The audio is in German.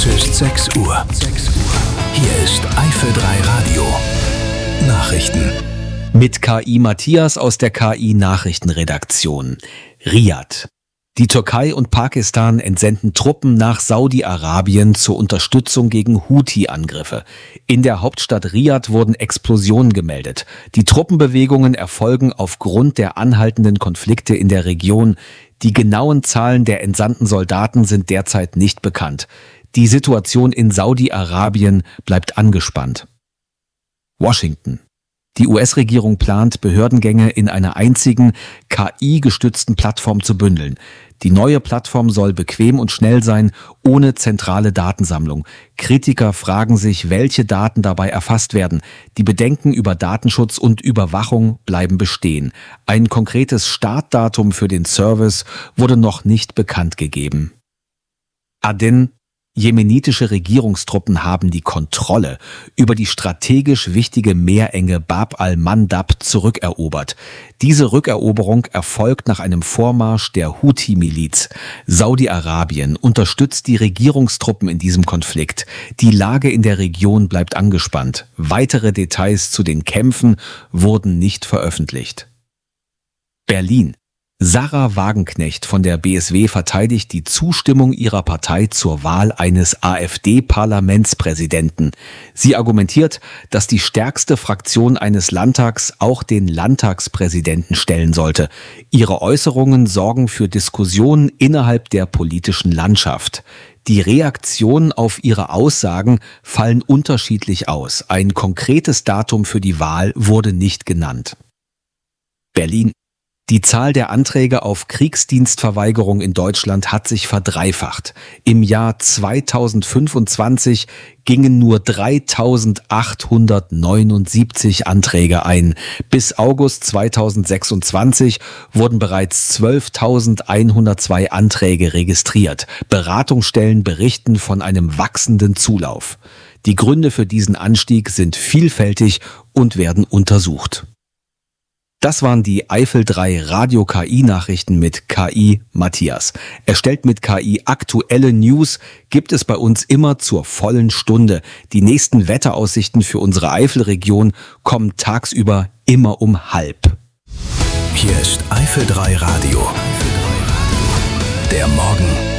Es ist 6 Uhr. Hier ist Eifel 3 Radio. Nachrichten. Mit KI Matthias aus der KI Nachrichtenredaktion. Riad. Die Türkei und Pakistan entsenden Truppen nach Saudi-Arabien zur Unterstützung gegen Houthi-Angriffe. In der Hauptstadt Riad wurden Explosionen gemeldet. Die Truppenbewegungen erfolgen aufgrund der anhaltenden Konflikte in der Region. Die genauen Zahlen der entsandten Soldaten sind derzeit nicht bekannt. Die Situation in Saudi-Arabien bleibt angespannt. Washington. Die US-Regierung plant, Behördengänge in einer einzigen KI-gestützten Plattform zu bündeln. Die neue Plattform soll bequem und schnell sein, ohne zentrale Datensammlung. Kritiker fragen sich, welche Daten dabei erfasst werden. Die Bedenken über Datenschutz und Überwachung bleiben bestehen. Ein konkretes Startdatum für den Service wurde noch nicht bekannt gegeben. Aden. Jemenitische Regierungstruppen haben die Kontrolle über die strategisch wichtige Meerenge Bab al-Mandab zurückerobert. Diese Rückeroberung erfolgt nach einem Vormarsch der Houthi-Miliz. Saudi-Arabien unterstützt die Regierungstruppen in diesem Konflikt. Die Lage in der Region bleibt angespannt. Weitere Details zu den Kämpfen wurden nicht veröffentlicht. Berlin. Sarah Wagenknecht von der BSW verteidigt die Zustimmung ihrer Partei zur Wahl eines AfD-Parlamentspräsidenten. Sie argumentiert, dass die stärkste Fraktion eines Landtags auch den Landtagspräsidenten stellen sollte. Ihre Äußerungen sorgen für Diskussionen innerhalb der politischen Landschaft. Die Reaktionen auf ihre Aussagen fallen unterschiedlich aus. Ein konkretes Datum für die Wahl wurde nicht genannt. Berlin. Die Zahl der Anträge auf Kriegsdienstverweigerung in Deutschland hat sich verdreifacht. Im Jahr 2025 gingen nur 3.879 Anträge ein. Bis August 2026 wurden bereits 12.102 Anträge registriert. Beratungsstellen berichten von einem wachsenden Zulauf. Die Gründe für diesen Anstieg sind vielfältig und werden untersucht. Das waren die Eifel 3 Radio-KI-Nachrichten mit KI Matthias. Erstellt mit KI aktuelle News gibt es bei uns immer zur vollen Stunde. Die nächsten Wetteraussichten für unsere Eifelregion kommen tagsüber immer um 12:30. Hier ist Eifel 3 Radio. Der Morgen